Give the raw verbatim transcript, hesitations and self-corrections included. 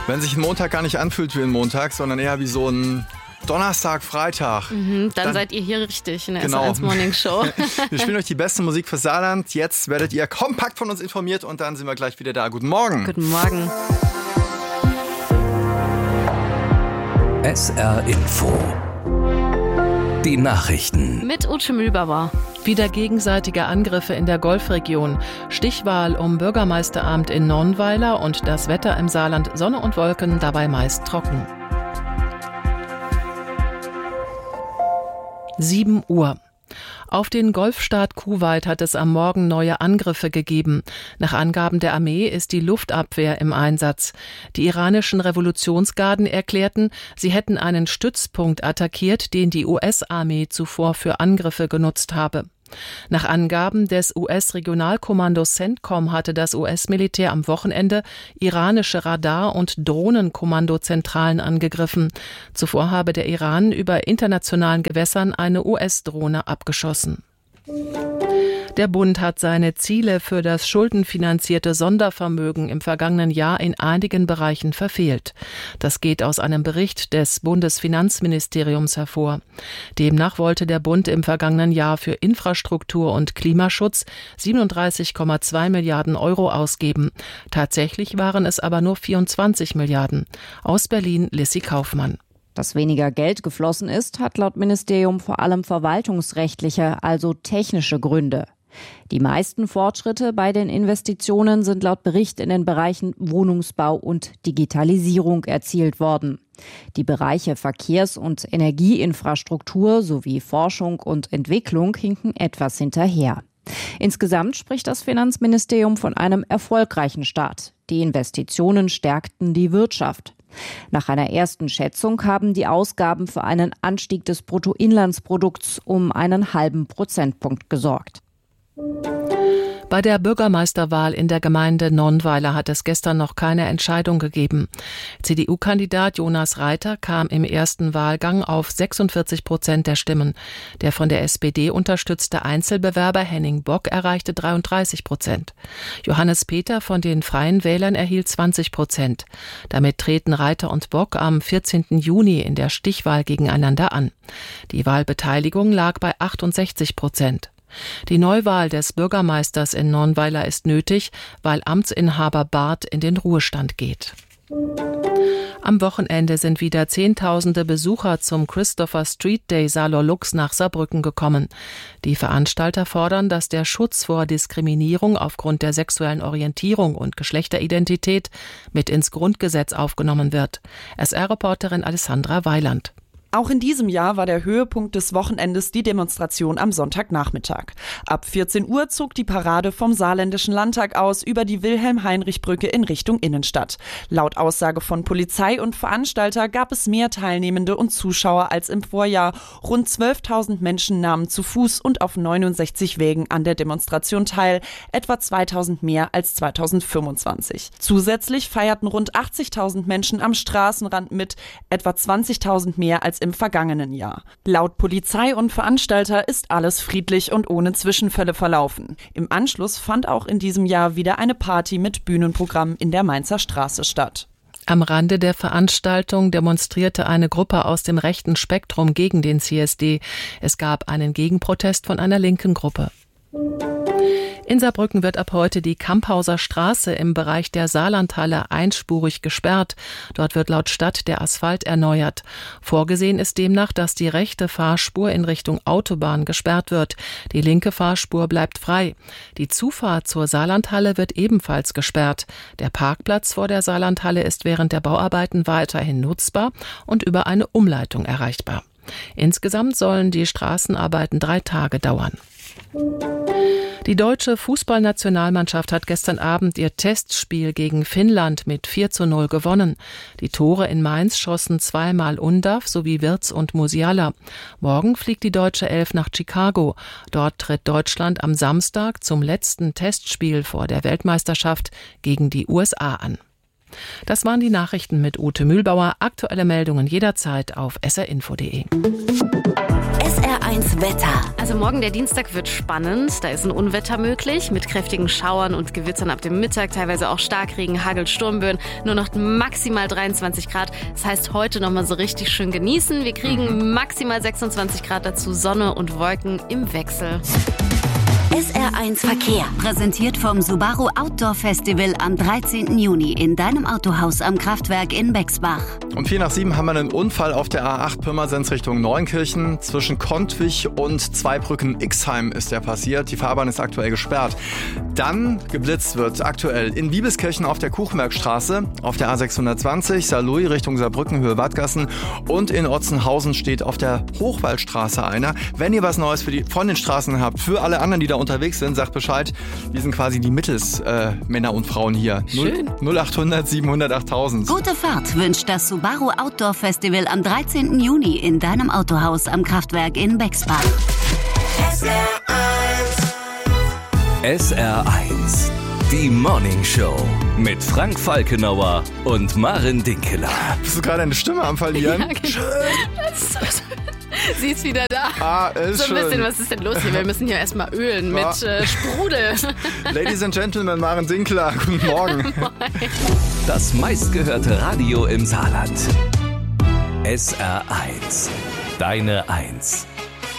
Wenn sich ein Montag gar nicht anfühlt wie ein Montag, sondern eher wie so ein Donnerstag, Freitag. Mhm, dann, dann seid ihr hier richtig in der genau. S A eins Morning Show. Wir spielen euch die beste Musik für Saarland. Jetzt werdet ihr kompakt von uns informiert und dann sind wir gleich wieder da. Guten Morgen. Guten Morgen. S R Info. Die Nachrichten. Mit Ute Mühlbauer. Wieder gegenseitige Angriffe in der Golfregion. Stichwahl um Bürgermeisteramt in Nonnweiler und das Wetter im Saarland. Sonne und Wolken, dabei meist trocken. sieben Uhr. Auf den Golfstaat Kuwait hat es am Morgen neue Angriffe gegeben. Nach Angaben der Armee ist die Luftabwehr im Einsatz. Die iranischen Revolutionsgarden erklärten, sie hätten einen Stützpunkt attackiert, den die U S-Armee zuvor für Angriffe genutzt habe. Nach Angaben des U S-Regionalkommandos CENTCOM hatte das U S-Militär am Wochenende iranische Radar- und Drohnenkommandozentralen angegriffen. Zuvor habe der Iran über internationalen Gewässern eine U S-Drohne abgeschossen. Der Bund hat seine Ziele für das schuldenfinanzierte Sondervermögen im vergangenen Jahr in einigen Bereichen verfehlt. Das geht aus einem Bericht des Bundesfinanzministeriums hervor. Demnach wollte der Bund im vergangenen Jahr für Infrastruktur und Klimaschutz siebenunddreißig Komma zwei Milliarden Euro ausgeben. Tatsächlich waren es aber nur vierundzwanzig Milliarden. Aus Berlin Lissy Kaufmann. Dass weniger Geld geflossen ist, hat laut Ministerium vor allem verwaltungsrechtliche, also technische Gründe. Die meisten Fortschritte bei den Investitionen sind laut Bericht in den Bereichen Wohnungsbau und Digitalisierung erzielt worden. Die Bereiche Verkehrs- und Energieinfrastruktur sowie Forschung und Entwicklung hinken etwas hinterher. Insgesamt spricht das Finanzministerium von einem erfolgreichen Start. Die Investitionen stärkten die Wirtschaft. Nach einer ersten Schätzung haben die Ausgaben für einen Anstieg des Bruttoinlandsprodukts um einen halben Prozentpunkt gesorgt. Bei der Bürgermeisterwahl in der Gemeinde Nonnweiler hat es gestern noch keine Entscheidung gegeben. C D U-Kandidat Jonas Reiter kam im ersten Wahlgang auf sechsundvierzig Prozent der Stimmen. Der von der S P D unterstützte Einzelbewerber Henning Bock erreichte dreiunddreißig Prozent. Johannes Peter von den Freien Wählern erhielt zwanzig Prozent. Damit treten Reiter und Bock am vierzehnten Juni in der Stichwahl gegeneinander an. Die Wahlbeteiligung lag bei achtundsechzig Prozent. Die Neuwahl des Bürgermeisters in Nonnweiler ist nötig, weil Amtsinhaber Barth in den Ruhestand geht. Am Wochenende sind wieder Zehntausende Besucher zum Christopher Street Day Salor Lux nach Saarbrücken gekommen. Die Veranstalter fordern, dass der Schutz vor Diskriminierung aufgrund der sexuellen Orientierung und Geschlechteridentität mit ins Grundgesetz aufgenommen wird. S R-Reporterin Alessandra Weiland. Auch in diesem Jahr war der Höhepunkt des Wochenendes die Demonstration am Sonntagnachmittag. Ab vierzehn Uhr zog die Parade vom Saarländischen Landtag aus über die Wilhelm-Heinrich-Brücke in Richtung Innenstadt. Laut Aussage von Polizei und Veranstalter gab es mehr Teilnehmende und Zuschauer als im Vorjahr. Rund zwölftausend Menschen nahmen zu Fuß und auf neunundsechzig Wegen an der Demonstration teil, etwa zweitausend mehr als zweitausendfünfundzwanzig. Zusätzlich feierten rund achtzigtausend Menschen am Straßenrand mit, etwa zwanzigtausend mehr als im vergangenen Jahr. Laut Polizei und Veranstalter ist alles friedlich und ohne Zwischenfälle verlaufen. Im Anschluss fand auch in diesem Jahr wieder eine Party mit Bühnenprogramm in der Mainzer Straße statt. Am Rande der Veranstaltung demonstrierte eine Gruppe aus dem rechten Spektrum gegen den C S D. Es gab einen Gegenprotest von einer linken Gruppe. In Saarbrücken wird ab heute die Kamphauser Straße im Bereich der Saarlandhalle einspurig gesperrt. Dort wird laut Stadt der Asphalt erneuert. Vorgesehen ist demnach, dass die rechte Fahrspur in Richtung Autobahn gesperrt wird. Die linke Fahrspur bleibt frei. Die Zufahrt zur Saarlandhalle wird ebenfalls gesperrt. Der Parkplatz vor der Saarlandhalle ist während der Bauarbeiten weiterhin nutzbar und über eine Umleitung erreichbar. Insgesamt sollen die Straßenarbeiten drei Tage dauern. Die deutsche Fußballnationalmannschaft hat gestern Abend ihr Testspiel gegen Finnland mit vier zu null gewonnen. Die Tore in Mainz schossen zweimal Undav sowie Wirtz und Musiala. Morgen fliegt die deutsche Elf nach Chicago. Dort tritt Deutschland am Samstag zum letzten Testspiel vor der Weltmeisterschaft gegen die U S A an. Das waren die Nachrichten mit Ute Mühlbauer. Aktuelle Meldungen jederzeit auf s r info punkt d e. S R eins Wetter. Also morgen der Dienstag wird spannend. Da ist ein Unwetter möglich mit kräftigen Schauern und Gewittern ab dem Mittag, teilweise auch Starkregen, Hagel, Sturmböen. Nur noch maximal dreiundzwanzig Grad. Das heißt, heute nochmal so richtig schön genießen. Wir kriegen mhm. maximal sechsundzwanzig Grad dazu, Sonne und Wolken im Wechsel. S R eins Verkehr. Präsentiert vom Subaru Outdoor Festival am dreizehnten Juni in deinem Autohaus am Kraftwerk in Bexbach. Um vier nach sieben haben wir einen Unfall auf der A acht Pirmasens Richtung Neunkirchen. Zwischen Kontwig und Zweibrücken-Ixheim ist der passiert. Die Fahrbahn ist aktuell gesperrt. Dann geblitzt wird aktuell in Wiebelskirchen auf der Kuchenbergstraße, auf der A sechshundertzwanzig, Saarlouis Richtung Saarbrücken, Höhe Wadgassen und in Otzenhausen steht auf der Hochwaldstraße einer. Wenn ihr was Neues für die, von den Straßen habt, für alle anderen, die da unterwegs sind, sagt Bescheid. Wir sind quasi die Mittelsmänner äh, Männer und Frauen hier. Schön. null achthundert siebenhundert achttausend. Gute Fahrt wünscht das Subaru Outdoor Festival am dreizehnten Juni in deinem Autohaus am Kraftwerk in Bexbach. S R eins, die Morning Show mit Frank Falkenauer und Maren Dinkeler. Bist du gerade eine Stimme am Verlieren? Ja, genau. Das ist so schön. Sie ist wieder da. Ah, ist so ein schön. bisschen, was ist denn los hier? Wir müssen hier erstmal ölen Ja. mit äh, Sprudel. Ladies and Gentlemen, Maren Dinkler, guten Morgen. Das meistgehörte Radio im Saarland. S R eins, deine Eins.